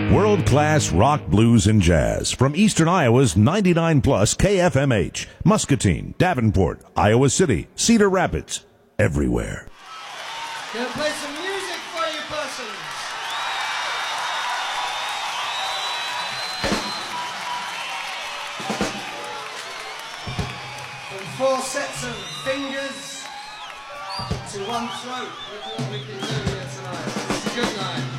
World-class rock, blues, and jazz from Eastern Iowa's 99 plus KFMH, Muscatine, Davenport, Iowa City, Cedar Rapids, everywhere. Gonna play some music for you persons. From 4 sets of fingers to 1 throat. Look at what we can do here tonight. It's a good night.